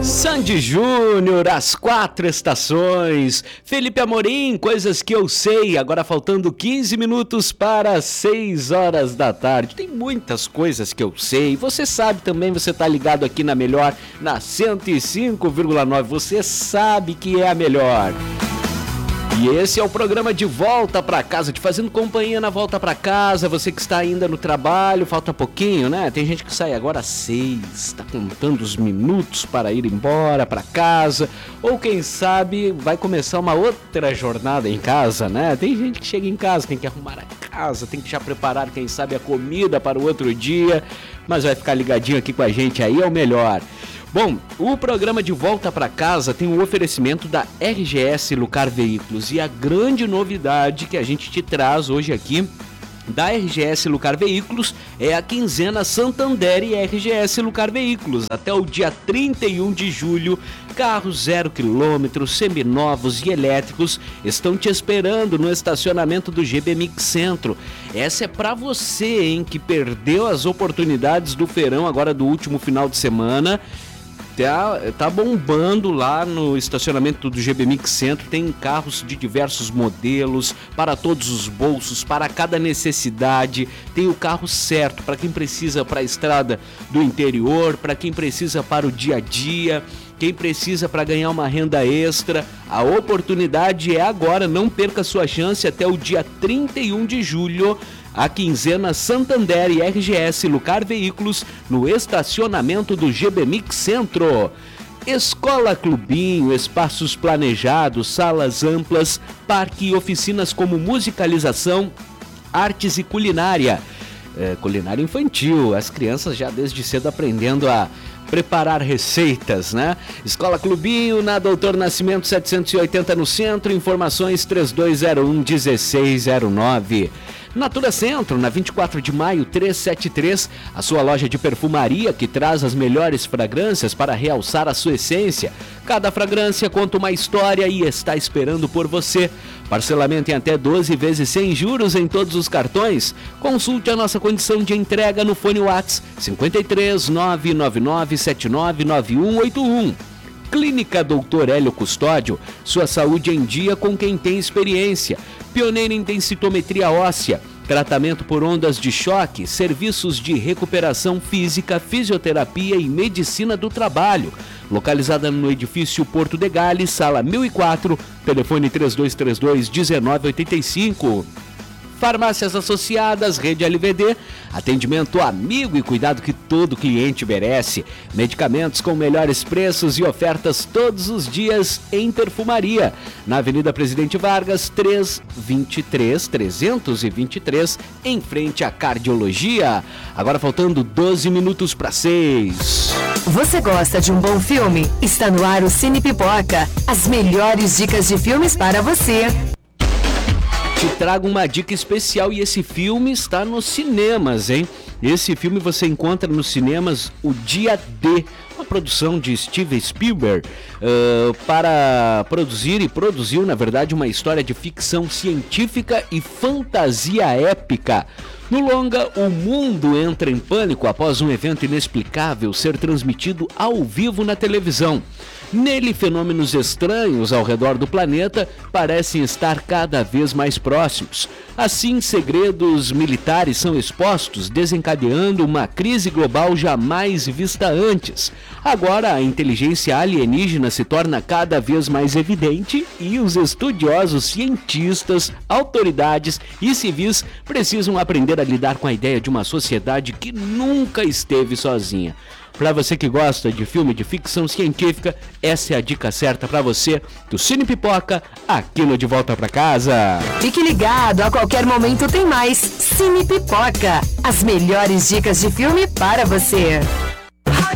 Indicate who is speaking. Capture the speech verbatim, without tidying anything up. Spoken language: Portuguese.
Speaker 1: Sandy Júnior, As Quatro Estações. Felipe Amorim, Coisas que eu sei. Agora faltando quinze minutos para seis horas da tarde. Tem muitas coisas que eu sei. Você sabe também, você tá ligado aqui na Melhor, na cento e cinco vírgula nove. Você sabe que é a melhor. E esse é o programa De Volta Pra Casa, te fazendo companhia na volta pra casa. Você que está ainda no trabalho, falta pouquinho, né? Tem gente que sai agora às seis, tá contando os minutos para ir embora pra casa. Ou quem sabe vai começar uma outra jornada em casa, né? Tem gente que chega em casa, tem que arrumar a casa, tem que já preparar, quem sabe, a comida para o outro dia. Mas vai ficar ligadinho aqui com a gente aí, é o melhor. Bom, o programa De Volta Pra Casa tem um oferecimento da R G S Lucar Veículos e a grande novidade que a gente te traz hoje aqui da R G S Lucar Veículos é a quinzena Santander e R G S Lucar Veículos. Até o dia trinta e um de julho, carros zero quilômetros, seminovos e elétricos estão te esperando no estacionamento do G B Mix Centro. Essa é pra você, hein, que perdeu as oportunidades do feirão agora do último final de semana. Tá, tá bombando lá no estacionamento do G B Mix Centro, tem carros de diversos modelos, para todos os bolsos, para cada necessidade, tem o carro certo para quem precisa para a estrada do interior, para quem precisa para o dia a dia, quem precisa para ganhar uma renda extra. A oportunidade é agora, não perca sua chance até o dia trinta e um de julho. A quinzena Santander e R G S Lucar Veículos no estacionamento do G B Mix Centro. Escola Clubinho, espaços planejados, salas amplas, parque e oficinas como musicalização, artes e culinária. É, culinária infantil, as crianças já desde cedo aprendendo a preparar receitas, né? Escola Clubinho, na Doutor Nascimento setecentos e oitenta no centro, informações três dois zero um, um seis zero nove. Natura Centro, na vinte e quatro de maio trezentos e setenta e três, a sua loja de perfumaria que traz as melhores fragrâncias para realçar a sua essência. Cada fragrância conta uma história e está esperando por você. Parcelamento em até doze vezes sem juros em todos os cartões. Consulte a nossa condição de entrega no fone WhatsApp cinco três nove nove nove sete nove nove um oito um. Clínica doutor Hélio Custódio, sua saúde em dia com quem tem experiência. Pioneiro em densitometria óssea, tratamento por ondas de choque, serviços de recuperação física, fisioterapia e medicina do trabalho. Localizada no edifício Porto de Gales, sala mil e quatro, telefone três dois três dois, um nove oito cinco. Farmácias Associadas, Rede L V D, atendimento amigo e cuidado que todo cliente merece. Medicamentos com melhores preços e ofertas todos os dias em perfumaria. Na Avenida Presidente Vargas, trezentos e vinte e três, trezentos e vinte e três, em frente à Cardiologia. Agora faltando doze minutos para seis.
Speaker 2: Você gosta de um bom filme? Está no ar o Cine Pipoca. As melhores dicas de filmes para você.
Speaker 1: Te trago uma dica especial e esse filme está nos cinemas, hein? Esse filme você encontra nos cinemas O Dia D, uma produção de Steven Spielberg uh, para produzir e produziu, na verdade, uma história de ficção científica e fantasia épica. No longa, o mundo entra em pânico após um evento inexplicável ser transmitido ao vivo na televisão. Nele, fenômenos estranhos ao redor do planeta parecem estar cada vez mais próximos. Assim, segredos militares são expostos, desencadeando uma crise global jamais vista antes. Agora, a inteligência alienígena se torna cada vez mais evidente e os estudiosos, cientistas, autoridades e civis precisam aprender a lidar com a ideia de uma sociedade que nunca esteve sozinha. Para você que gosta de filme de ficção científica, essa é a dica certa para você do Cine Pipoca, aqui no De Volta Pra Casa.
Speaker 2: Fique ligado, a qualquer momento tem mais Cine Pipoca. As melhores dicas de filme para você.